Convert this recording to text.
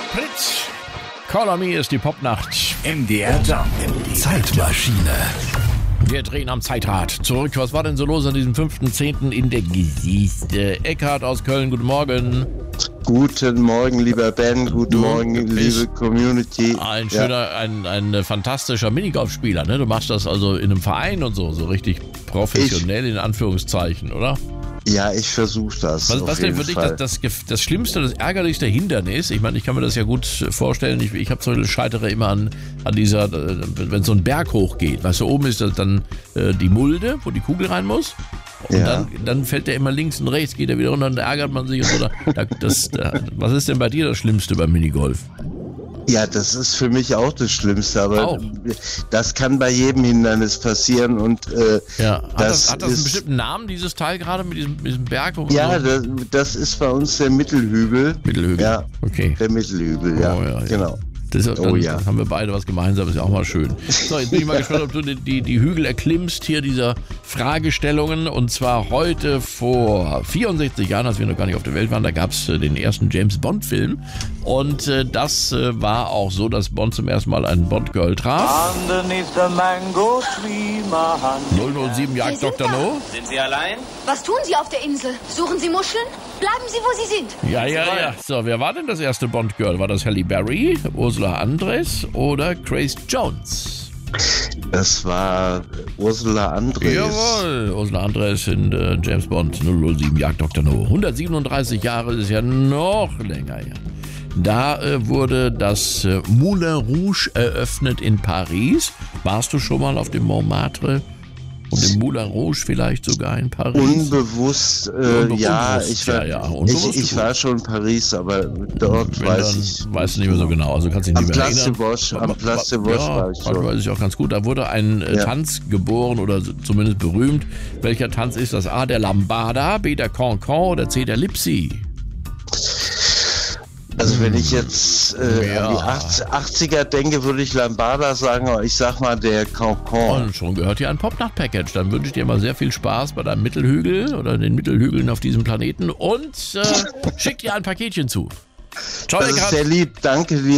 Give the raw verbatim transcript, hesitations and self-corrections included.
Pritz. Call on Me ist die Popnacht. M D R Jump. Zeitmaschine. Wir drehen am Zeitrad zurück. Was war denn so los an diesem fünften zehnten in der Geschichte? Eckhard aus Köln, guten Morgen. Guten Morgen, lieber Ben. Guten Morgen, liebe Community. Ein schöner, ja. ein, ein fantastischer Minigolfspieler, ne? Du machst das also in einem Verein und so, so richtig professionell ich, in Anführungszeichen, oder? Ja, ich versuche das. Was, was denn für dich das, das, das Schlimmste, das ärgerlichste Hindernis? Ich meine, ich kann mir das ja gut vorstellen. Ich, ich habe so scheitere immer an, an dieser, wenn so ein Berg hochgeht. Weißt du, oben ist das dann äh, die Mulde, wo die Kugel rein muss. Und ja. dann, dann fällt der immer links und rechts, geht er wieder runter und dann ärgert man sich. Und so. da, das, da, was ist denn bei dir das Schlimmste beim Minigolf? Ja, das ist für mich auch das Schlimmste, aber auch. Das kann bei jedem Hindernis passieren und äh, ja. Hat das, das, hat das einen ist, bestimmten Namen, dieses Teil gerade mit diesem, mit diesem Berg? Wo ja, so das, das ist bei uns der Mittelhügel. Mittelhügel, ja, okay. Der Mittelhügel, ja, oh, ja, ja. genau. Das, dann oh ja. haben wir beide was gemeinsam, ist ja auch mal schön. So, jetzt bin ich mal gespannt, ob du die, die, die Hügel erklimmst hier dieser Fragestellungen. Und zwar heute vor vierundsechzig Jahren, als wir noch gar nicht auf der Welt waren, da gab es äh, den ersten James-Bond-Film. Und äh, das äh, war auch so, dass Bond zum ersten Mal einen Bond-Girl traf. null null sieben Jagd Doktor No. Sind Sie allein? Was tun Sie auf der Insel? Suchen Sie Muscheln? Bleiben Sie, wo Sie sind. Ja, ja, ja. So, wer war denn das erste Bond-Girl? War das Halle Berry, Ursula Andress oder Grace Jones? Das war Ursula Andress. Jawohl, Ursula Andress in äh, James Bond null null sieben Jagd Doktor No. hundertsiebenunddreißig Jahre ist ja noch länger her. Da äh, wurde das äh, Moulin Rouge eröffnet in Paris. Warst du schon mal auf dem Montmartre? Und im Moulin Rouge vielleicht sogar in Paris? Unbewusst, äh, Unbewusst, ja, ich war, ja, ja. ich, ich war schon in Paris, aber dort Wenn weiß dann, ich... Weißt du nicht mehr so genau, also kannst dich nicht am mehr Place erinnern. de Bosch, am Place de Bosch ja, war ich schon. weiß ich auch ganz gut. Da wurde ein äh, ja. Tanz geboren oder zumindest berühmt. Welcher Tanz ist das? A, der Lambada, B, der Cancan oder C, der Lipsi? Also wenn ich jetzt äh, ja. an die achtziger denke, würde ich Lambada sagen, aber ich sag mal der Cancan. Und schon gehört hier ein Popnacht-Package. Dann wünsche ich dir mal sehr viel Spaß bei deinem Mittelhügel oder den Mittelhügeln auf diesem Planeten und äh, schick dir ein Paketchen zu. Ciao, das ist sehr lieb, danke dir.